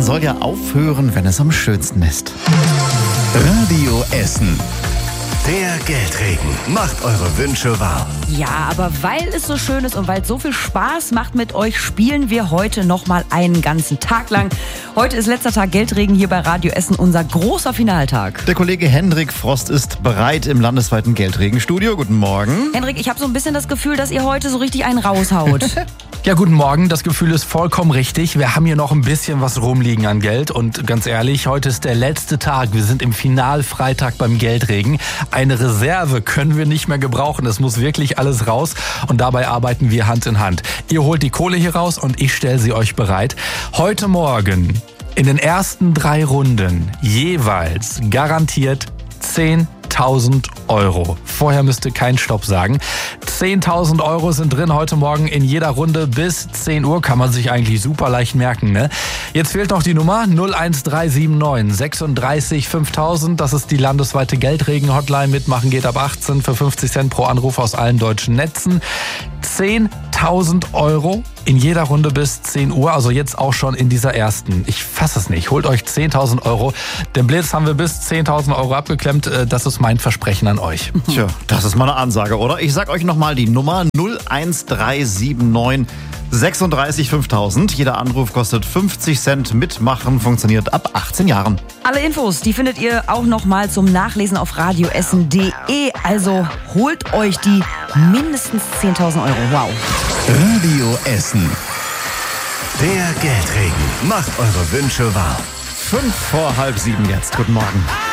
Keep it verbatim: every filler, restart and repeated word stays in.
soll ja aufhören, wenn es am schönsten ist. Radio Essen. Der Geldregen macht eure Wünsche wahr. Ja, aber weil es so schön ist und weil es so viel Spaß macht mit euch, spielen wir heute nochmal einen ganzen Tag lang. Heute ist letzter Tag Geldregen hier bei Radio Essen, unser großer Finaltag. Der Kollege Hendrik Frost ist bereit im landesweiten Geldregenstudio. Guten Morgen. Hendrik, ich habe so ein bisschen das Gefühl, dass ihr heute so richtig einen raushaut. Ja, guten Morgen. Das Gefühl ist vollkommen richtig. Wir haben hier noch ein bisschen was rumliegen an Geld. Und ganz ehrlich, heute ist der letzte Tag. Wir sind im Finalfreitag beim Geldregen. Eine Reserve können wir nicht mehr gebrauchen. Es muss wirklich alles raus. Und dabei arbeiten wir Hand in Hand. Ihr holt die Kohle hier raus und ich stelle sie euch bereit. Heute Morgen in den ersten drei Runden jeweils garantiert zehntausend Euro. Vorher müsst ihr keinen Stopp sagen. zehntausend Euro sind drin heute Morgen in jeder Runde bis zehn Uhr. Kann man sich eigentlich super leicht merken, ne? Jetzt fehlt noch die Nummer null eins drei sieben neun sechsunddreißig fünftausend. Das ist die landesweite Geldregen-Hotline. Mitmachen geht ab achtzehn für fünfzig Cent pro Anruf aus allen deutschen Netzen. zehntausend Euro in jeder Runde bis zehn Uhr, also jetzt auch schon in dieser ersten. Ich fasse es nicht. Holt euch zehntausend Euro. Den Blitz haben wir bis zehntausend Euro abgeklemmt. Das ist mein Versprechen an euch. Tja, das ist mal eine Ansage, oder? Ich sag euch nochmal die Nummer null eins drei sieben neun sechsunddreißig fünftausend. Jeder Anruf kostet fünfzig Cent. Mitmachen funktioniert ab achtzehn Jahren. Alle Infos, die findet ihr auch nochmal zum Nachlesen auf radioessen punkt de. Also holt euch die mindestens zehntausend Euro. Wow. Radio Essen. Der Geldregen macht eure Wünsche wahr. Fünf vor halb sieben jetzt. Guten Morgen.